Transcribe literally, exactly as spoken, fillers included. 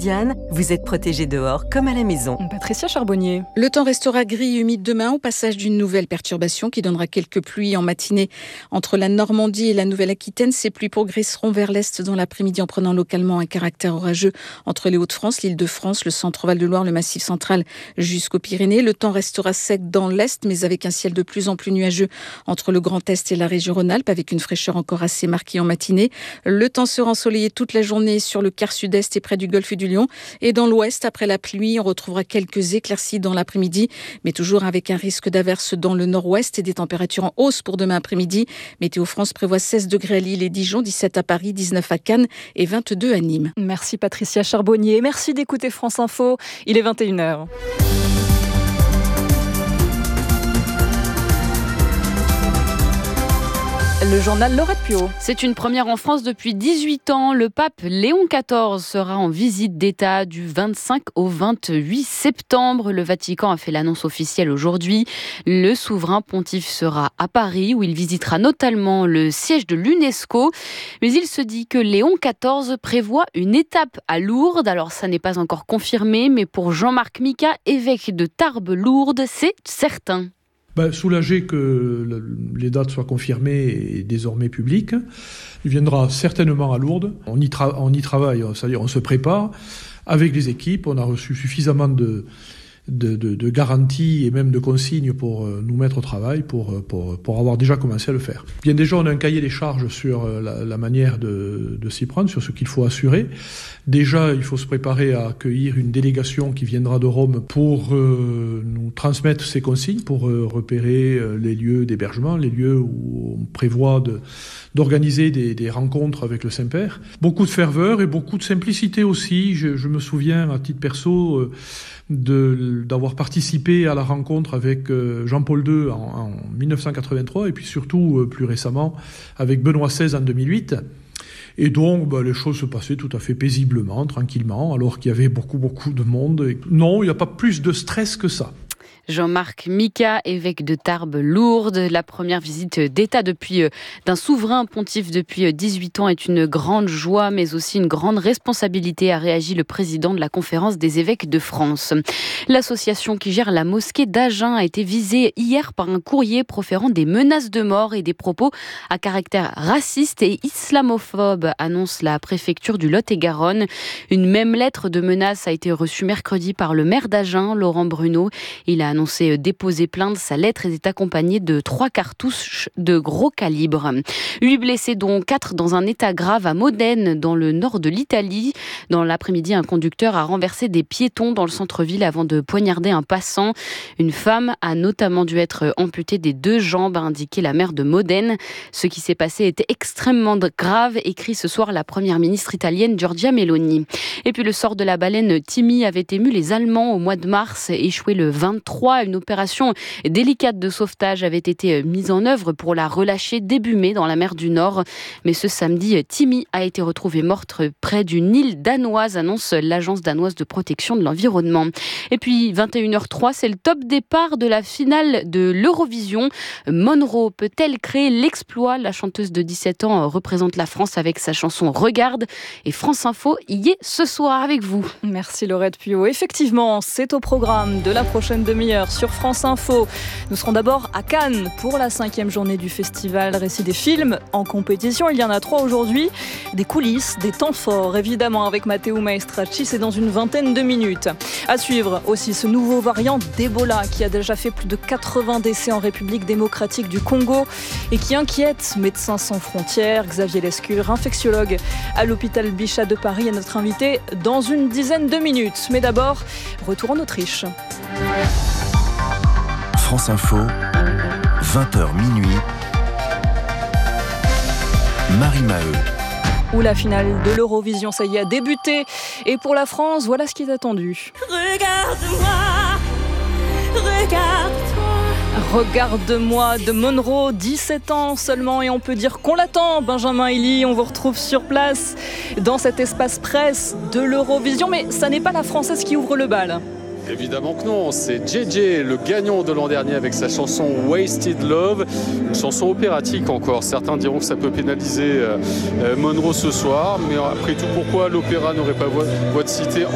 Diane, vous êtes protégés dehors comme à la maison. Patricia Charbonnier. Le temps restera gris et humide demain au passage d'une nouvelle perturbation qui donnera quelques pluies en matinée entre la Normandie et la Nouvelle-Aquitaine. Ces pluies progresseront vers l'est dans l'après-midi en prenant localement un caractère orageux entre les Hauts-de-France, l'Île-de-France, le centre-Val de Loire, le Massif central jusqu'aux Pyrénées. Le temps restera sec dans l'est mais avec un ciel de plus en plus nuageux entre le Grand Est et la région Rhône-Alpes avec une fraîcheur encore assez marquée en matinée. Le temps sera ensoleillé toute la journée sur le quart sud-est et près du golfe du Lion. Et dans l'ouest, après la pluie, on retrouvera quelques éclaircies dans l'après-midi, mais toujours avec un risque d'averse dans le nord-ouest et des températures en hausse pour demain après-midi. Météo France prévoit seize degrés à Lille et Dijon, dix-sept à Paris, dix-neuf à Cannes et vingt-deux à Nîmes. Merci Patricia Charbonnier. Merci d'écouter France Info. Il est vingt et une heures. Le journal Laurette Piot. C'est une première en France depuis dix-huit ans. Le pape Léon quatorze sera en visite d'État du vingt-cinq au vingt-huit septembre. Le Vatican a fait l'annonce officielle aujourd'hui. Le souverain pontife sera à Paris où il visitera notamment le siège de l'UNESCO. Mais il se dit que Léon quatorze prévoit une étape à Lourdes. Alors ça n'est pas encore confirmé, mais pour Jean-Marc Micas, évêque de Tarbes-Lourdes, c'est certain. Ben, soulagé que les dates soient confirmées et désormais publiques. Il viendra certainement à Lourdes. On y, tra- on y travaille, c'est-à-dire on se prépare avec les équipes. On a reçu suffisamment de, de, de, de garanties et même de consignes pour nous mettre au travail, pour, pour, pour avoir déjà commencé à le faire. Bien déjà, on a un cahier des charges sur la, la manière de, de s'y prendre, sur ce qu'il faut assurer. Déjà, il faut se préparer à accueillir une délégation qui viendra de Rome pour euh, nous transmettre ces consignes, pour euh, repérer euh, les lieux d'hébergement, les lieux où on prévoit de, d'organiser des, des rencontres avec le Saint-Père. Beaucoup de ferveur et beaucoup de simplicité aussi. Je, je me souviens, à titre perso, euh, de, d'avoir participé à la rencontre avec euh, Jean-Paul deux en, en dix-neuf cent quatre-vingt-trois et puis surtout, euh, plus récemment, avec Benoît seize en deux mille huit. Et donc, bah, les choses se passaient tout à fait paisiblement, tranquillement, alors qu'il y avait beaucoup, beaucoup de monde. Et non, il n'y a pas plus de stress que ça. Jean-Marc Micas, évêque de Tarbes-Lourdes. La première visite d'État depuis, euh, d'un souverain pontife depuis dix-huit ans est une grande joie, mais aussi une grande responsabilité, a réagi le président de la Conférence des évêques de France. L'association qui gère la mosquée d'Agen a été visée hier par un courrier proférant des menaces de mort et des propos à caractère raciste et islamophobe, annonce la préfecture du Lot-et-Garonne. Une même lettre de menace a été reçue mercredi par le maire d'Agen, Laurent Bruno. Il a annoncé déposer plainte. Sa lettre est accompagnée de trois cartouches de gros calibre. Huit blessés, dont quatre dans un état grave à Modène, dans le nord de l'Italie. Dans l'après-midi, un conducteur a renversé des piétons dans le centre-ville avant de poignarder un passant. Une femme a notamment dû être amputée des deux jambes, a indiqué la maire de Modène. Ce qui s'est passé était extrêmement grave, écrit ce soir la première ministre italienne Giorgia Meloni. Et puis le sort de la baleine Timmy avait ému les Allemands au mois de mars, échoué le vingt-trois. Une opération délicate de sauvetage avait été mise en œuvre pour la relâcher début mai dans la mer du Nord. Mais ce samedi, Timmy a été retrouvée morte près d'une île danoise, annonce l'agence danoise de protection de l'environnement. Et puis vingt et une heures trois, c'est le top départ de la finale de l'Eurovision. Monroe peut-elle créer l'exploit? La chanteuse de dix-sept ans représente la France avec sa chanson Regarde. Et France Info y est ce soir avec vous. Merci Laurette Piot. Effectivement, c'est au programme de la prochaine demi-heure sur France Info. Nous serons d'abord à Cannes pour la cinquième journée du festival Récit des films en compétition. Il y en a trois aujourd'hui. Des coulisses, des temps forts, évidemment, avec Matteo Maestracci. C'est dans une vingtaine de minutes. À suivre aussi ce nouveau variant d'Ebola qui a déjà fait plus de quatre-vingts décès en République démocratique du Congo et qui inquiète Médecins sans frontières. Xavier Lescure, infectiologue à l'hôpital Bichat de Paris, est notre invité dans une dizaine de minutes. Mais d'abord, retour en Autriche. France Info, vingt heures minuit, Marie Maheu. Où la finale de l'Eurovision, ça y est, a débuté. Et pour la France, voilà ce qui est attendu. Regarde-moi, regarde-toi. Regarde-moi de Monroe, dix-sept ans seulement, et on peut dire qu'on l'attend. Benjamin Elie, on vous retrouve sur place dans cet espace presse de l'Eurovision. Mais ça n'est pas la Française qui ouvre le bal. Évidemment que non, c'est J J, le gagnant de l'an dernier avec sa chanson Wasted Love, une chanson opératique encore. Certains diront que ça peut pénaliser euh, Monroe ce soir, mais après tout, pourquoi l'opéra n'aurait pas voix, voix de cité